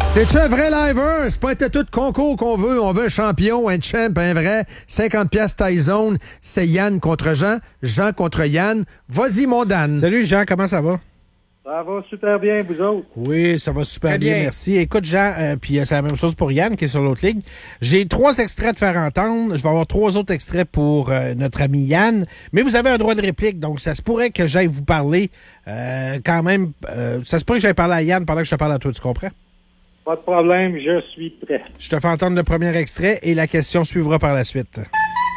T'es-tu un vrai liver? C'est pas un tatou de concours qu'on veut. On veut un champion, un champ, un vrai. 50 piastres taille zone. C'est Yann contre Jean. Jean contre Yann. Vas-y, mon Dan. Salut Jean, comment ça va? Ça va super bien, vous autres? Oui, ça va super Très bien, bien. merci. Écoute, Jean, puis c'est la même chose pour Yann qui est sur l'autre ligne. J'ai 3 extraits de faire entendre. Je vais avoir 3 autres extraits pour notre ami Yann. Mais vous avez un droit de réplique, donc ça se pourrait que j'aille vous parler quand même. Ça se pourrait que j'aille parler à Yann pendant que je te parle à toi, tu comprends? Pas de problème, je suis prêt. Je te fais entendre le premier extrait et la question suivra par la suite.